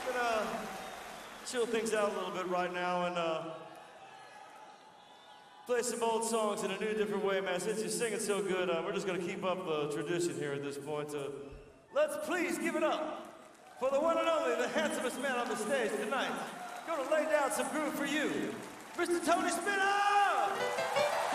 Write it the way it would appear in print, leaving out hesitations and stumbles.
gonna chill things out a little bit right now and play some old songs in a new, different way, man. Since you're singing so good, we're just gonna keep up the tradition here at this point. Let's please give it up for the one and only, the handsomest man on the stage tonight. Gonna lay down some groove for you, Mr. Tony Spinner!